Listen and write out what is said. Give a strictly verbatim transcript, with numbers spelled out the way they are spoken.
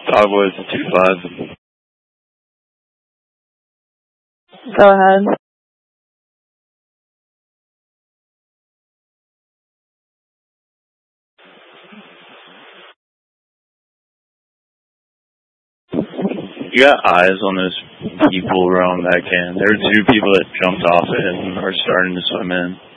Cowboys two five. Go ahead. You got eyes on those people around that can. There are two people that jumped off it and are starting to swim in.